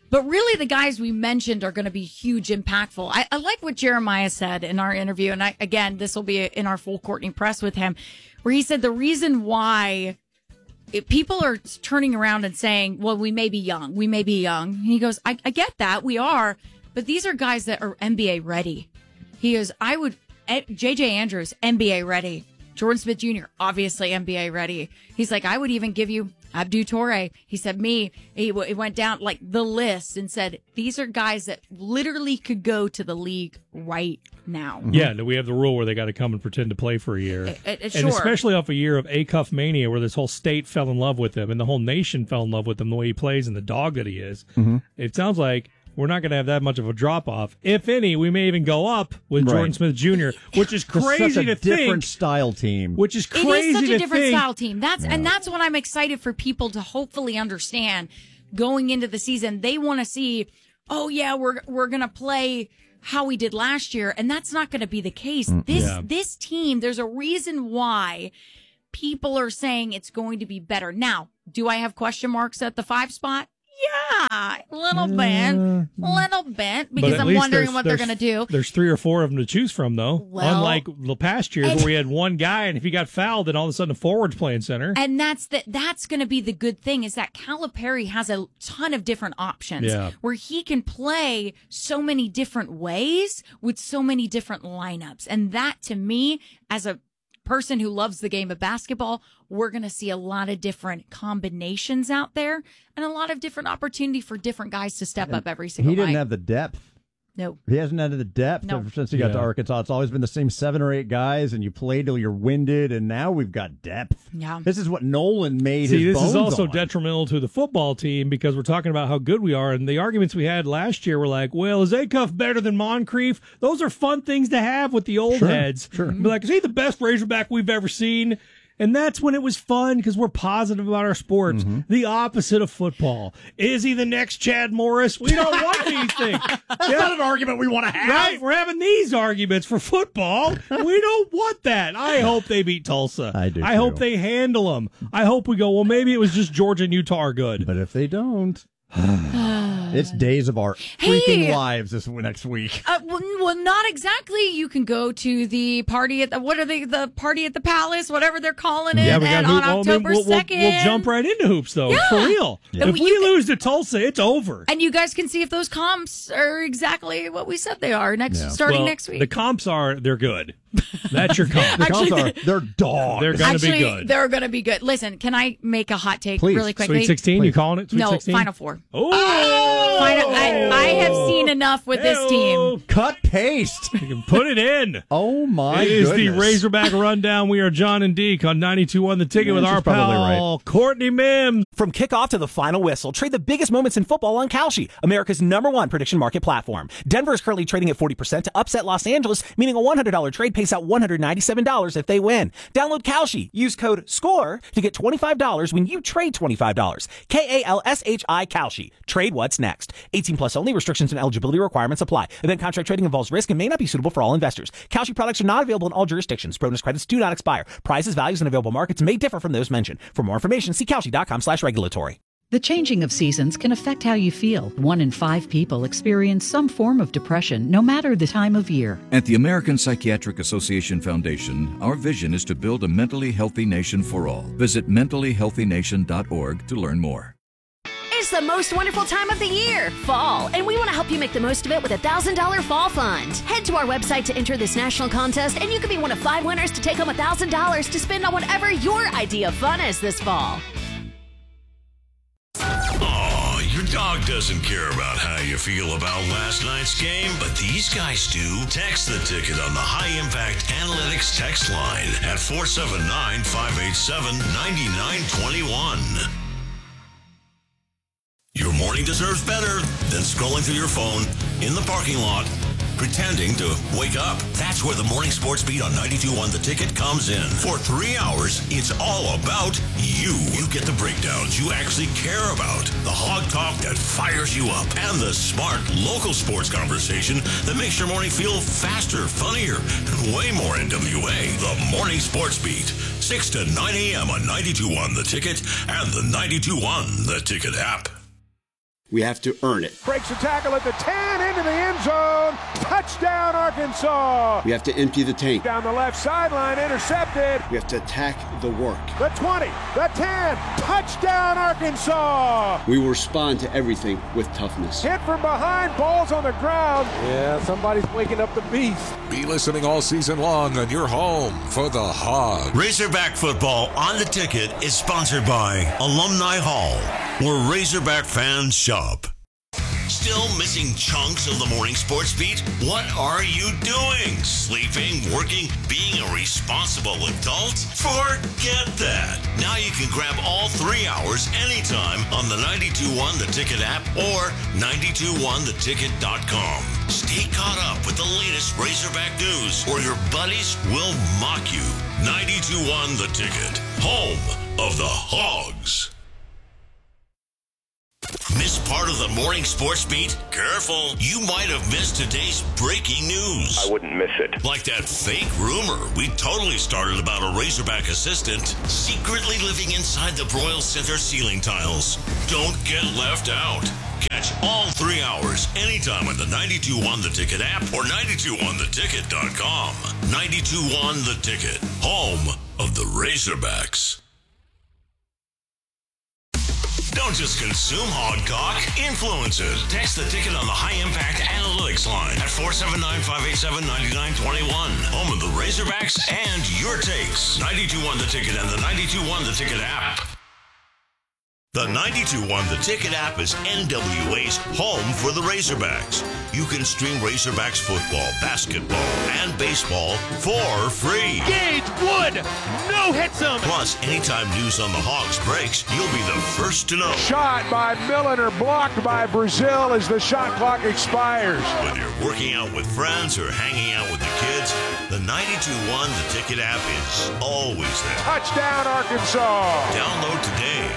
But really, the guys we mentioned are going to be huge, impactful. I, I like what Jeremiah said in our interview, and I, again, this will be in our full Courtney Press with him, where he said the reason why it, people are turning around and saying, well, we may be young, we may be young. And he goes, I, I get that, we are, but these are guys that are N B A ready. He goes, I would, J J Andrews, N B A ready. Jordan Smith Junior, obviously N B A ready. He's like, I would even give you Abdou Toure. He said, me, he, he went down like the list and said, these are guys that literally could go to the league right now. Yeah, we have the rule where they got to come and pretend to play for a year. It, it, and sure. especially off a year of A-Cuff mania where this whole state fell in love with him and the whole nation fell in love with him, the way he plays and the dog that he is. Mm-hmm. It sounds like we're not going to have that much of a drop-off. If any, we may even go up with Right. Jordan Smith Junior, which is crazy such a to different think. style team. Which is crazy to It is such a different think. style team. That's and that's what I'm excited for people to hopefully understand going into the season. They want to see, oh yeah, we're we're gonna play how we did last year, and that's not going to be the case. Mm, This yeah. this team, there's a reason why people are saying it's going to be better. Now, do I have question marks at the five spot? Yeah, a little bit, a little bit, But because at I'm least wondering there's- what they're there's- going to do. There's three or four of them to choose from, though. Well- Unlike the past years And- where we had one guy, and if he got fouled, then all of a sudden the forward's playing center. And that's the, that's going to be the good thing is that Calipari has a ton of different options Yeah. where he can play so many different ways with so many different lineups. And that to me, as a person who loves the game of basketball, we're going to see a lot of different combinations out there and a lot of different opportunity for different guys to step up every single He didn't night. have the depth. No. He hasn't had the depth No. ever since he got to Yeah. Arkansas. It's always been the same seven or eight guys, and you play till you're winded, and now we've got depth. Yeah. This is what Nolan made See, his this is bones also on. detrimental to the football team because we're talking about how good we are, and the arguments we had last year were like, well, is Acuff better than Moncrief? Those are fun things to have with the old Sure, heads. sure. Be like, is he the best Razorback we've ever seen? And that's when it was fun because we're positive about our sports. Mm-hmm. The opposite of football. Is he the next Chad Morris? We don't want these things. That's not an argument we want to have. Right? We're having these arguments for football. We don't want that. I hope they beat Tulsa. I do, I too. hope they handle them. I hope we go, well, maybe it was just Georgia and Utah are good. But if they don't, it's days of our Hey! freaking lives this next week. Uh, well, well, not exactly. You can go to the party at the, what are they, the party at the palace, whatever they're calling it, Yeah, we and got on hoop. Well, I mean, October we'll, we'll, second. we'll jump right into hoops, though, Yeah. for real. And If we- we you lose to Tulsa, it's over. And you guys can see if those comps are exactly what we said they are next, starting Well, next week. The comps are, they're good. That's your comp. The comps Actually, are, they're dogs. They're going to be Actually, good. they're going to be good. Listen, can I make a hot take Please. really quickly? Sweet sixteen, you calling it Sweet no, sixteen? Final Four. Oh! Final, I, I have seen enough with this team. Cut paste. You can put it in. Oh, my It is the goodness. Razorback Rundown. We are John and Deke on ninety-two one The Ticket Yeah, with she's our probably pal, Courtney Mims. From kickoff to the final whistle, trade the biggest moments in football on Kalshi, America's number one prediction market platform. Denver is currently trading at forty percent to upset Los Angeles, meaning a one hundred dollars trade pays out one hundred ninety-seven dollars if they win. Download Kalshi. Use code SCORE to get twenty-five dollars when you trade twenty-five dollars. K A L S H I Kalshi. Trade what's next. eighteen plus only. Restrictions and eligibility requirements apply. Event contract trading involves risk and may not be suitable for all investors. Kalshi products are not available in all jurisdictions. Bonus credits do not expire. Prices, values, and available markets may differ from those mentioned. For more information, see Kalshi.com slash regulatory. The changing of seasons can affect how you feel. One in five people experience some form of depression, no matter the time of year. At the American Psychiatric Association Foundation, our vision is to build a mentally healthy nation for all. Visit mentally healthy nation dot org to learn more. It's the most wonderful time of the year, fall, and we want to help you make the most of it with a one thousand dollars Fall Fund. Head to our website to enter this national contest, and you could be one of five winners to take home one thousand dollars to spend on whatever your idea of fun is this fall. Oh, your dog doesn't care about how you feel about last night's game, but these guys do. Text the ticket on the High Impact Analytics text line at four seven nine, five eight seven, nine nine two one. Your morning deserves better than scrolling through your phone in the parking lot, pretending to wake up. That's where the Morning Sports Beat on ninety-two point one The Ticket comes in. For three hours, it's all about you. You get the breakdowns you actually care about, the hog talk that fires you up, and the smart local sports conversation that makes your morning feel faster, funnier, and way more N W A. The Morning Sports Beat, six to nine a.m. on ninety-two point one The Ticket and the ninety-two point one The Ticket app. We have to earn it. Breaks a tackle at the ten, into the end zone. Touchdown, Arkansas. We have to empty the tank. Down the left sideline, intercepted. We have to attack the work. The twenty, the ten, touchdown, Arkansas. We will respond to everything with toughness. Hit from behind, balls on the ground. Yeah, somebody's waking up the beast. Be listening all season long on your home for the Hogs. Razorback football on the ticket is sponsored by Alumni Hall, where Razorback fans shop. Still missing chunks of the morning sports beat? What are you doing? Sleeping, working, being a responsible adult? Forget that. Now you can grab all three hours anytime on the ninety-two one The Ticket app or ninety-two one the ticket dot com. Stay caught up with the latest Razorback news or your buddies will mock you. ninety-two one The Ticket, home of the Hogs. Missed part of the morning sports beat? Careful, you might have missed today's breaking news. I wouldn't miss it. Like that fake rumor we totally started about a Razorback assistant secretly living inside the Broyle Center ceiling tiles. Don't get left out. Catch all three hours anytime on the ninety-two one The Ticket app or ninety-two one the ticket dot com. ninety-two one The Ticket, home of the Razorbacks. Don't just consume Hogcock, influence it. Text the ticket on the High Impact Analytics line at four seven nine, five eight seven, nine nine two one. Home of the Razorbacks and your takes. ninety-two one The Ticket and the ninety-two one The Ticket app. The ninety-two one The Ticket app is N W A's home for the Razorbacks. You can stream Razorbacks football, basketball, and baseball for free. Gage Wood, no hits him. Plus, anytime news on the Hogs breaks, you'll be the first to know. Shot by Milliner, blocked by Brazil as the shot clock expires. Whether you're working out with friends or hanging out with the kids, the ninety-two one The Ticket app is always there. Touchdown, Arkansas. Download today.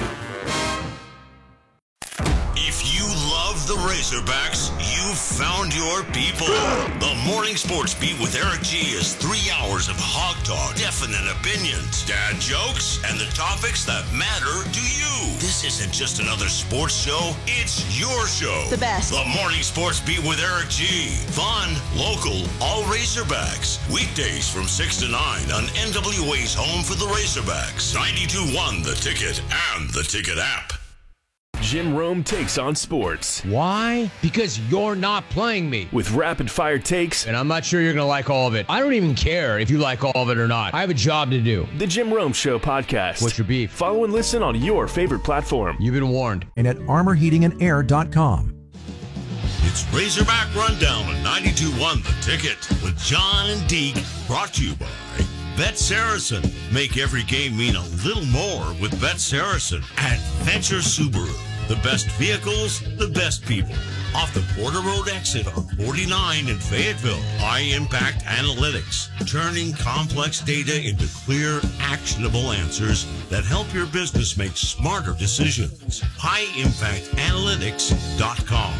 If you love the Razorbacks, you've found your people. The Morning Sports Beat with Eric G is three hours of hog talk, definite opinions, dad jokes, and the topics that matter to you. This isn't just another sports show, it's your show. The best. The Morning Sports Beat with Eric G. Fun, local, all Razorbacks. Weekdays from six to nine on N W A's home for the Razorbacks. ninety-two one The Ticket and the Ticket app. Jim Rome takes on sports. Why? Because you're not playing me. With rapid-fire takes. And I'm not sure you're going to like all of it. I don't even care if you like all of it or not. I have a job to do. The Jim Rome Show podcast. What's your beef? Follow and listen on your favorite platform. You've been warned. And at armor heating and air dot com. It's Razorback Rundown on ninety-two one The Ticket with John and Deke, brought to you by Bet Saracen. Make every game mean a little more with Bet Saracen. Adventure Subaru. The best vehicles, the best people. Off the Porter Road exit on forty-nine in Fayetteville. High Impact Analytics. Turning complex data into clear, actionable answers that help your business make smarter decisions. high impact analytics dot com.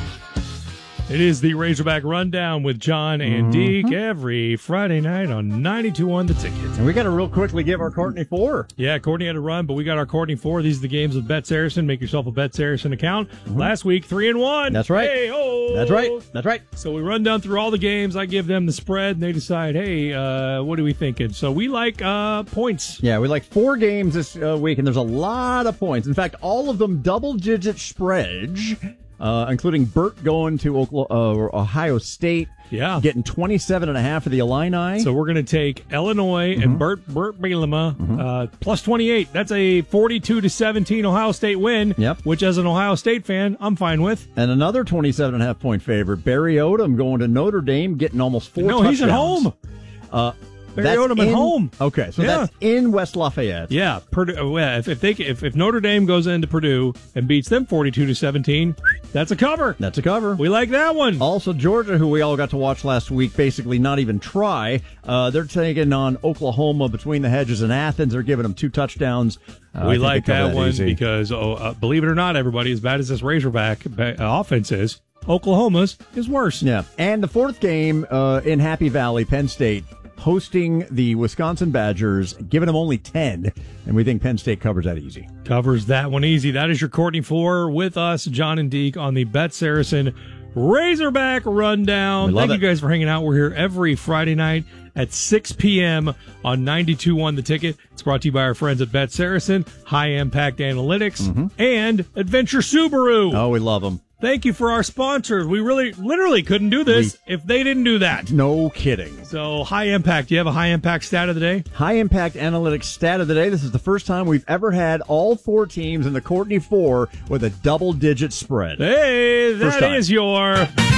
It is the Razorback Rundown with John and Mm-hmm. Deke every Friday night on ninety-two one The Ticket. And we got to real quickly give our Courtney four. Yeah, Courtney had a run, but we got our Courtney four. These are the games with Bet Saracen. Make yourself a Bet Saracen account. Mm-hmm. Last week, three and one. That's right. Hey-oh. That's right. That's right. So we run down through all the games. I give them the spread, and they decide, hey, uh, what are we thinking? So we like uh, points. Yeah, we like four games this uh, week, and there's a lot of points. In fact, all of them double-digit spreads. Uh, including Burt going to Oklahoma, uh, Ohio State. Yeah. Getting twenty-seven and a half for the Illini. So we're going to take Illinois mm-hmm. and Burt, Burt Bielema, mm-hmm. uh, plus twenty-eight. That's a forty-two to seventeen Ohio State win, yep. which as an Ohio State fan, I'm fine with. And another twenty-seven and a half point favorite, Barry Odom going to Notre Dame, getting almost four no, touchdowns. he's at home. Uh, Barry Odom at home. Okay, so yeah. that's in West Lafayette. Yeah, Purdue. Yeah, if, if they if, if Notre Dame goes into Purdue and beats them forty-two to seventeen, that's a cover. That's a cover. We like that one. Also, Georgia, who we all got to watch last week, basically not even try. Uh, they're taking on Oklahoma between the hedges and Athens. They're giving them two touchdowns. Uh, we like that, that one easy. because, oh, uh, believe it or not, everybody, as bad as this Razorback offense is, Oklahoma's is worse. Yeah, and the fourth game uh, in Happy Valley, Penn State. hosting the Wisconsin Badgers, giving them only ten, and we think Penn State covers that easy. Covers that one easy. That is your Courtney Four with us, John and Deke, on the Bet Saracen Razorback Rundown. Thank it. you guys for hanging out. We're here every Friday night at six p.m. on ninety-two point one The Ticket. It's brought to you by our friends at Bet Saracen, High Impact Analytics, mm-hmm. and Adventure Subaru. Oh, we love them. Thank you for our sponsors. We really, literally couldn't do this we, if they didn't do that. No kidding. So, High Impact. Do you have a High Impact stat of the day? High Impact Analytics stat of the day. This is the first time we've ever had all four teams in the Courtney Four with a double-digit spread. Hey, that is your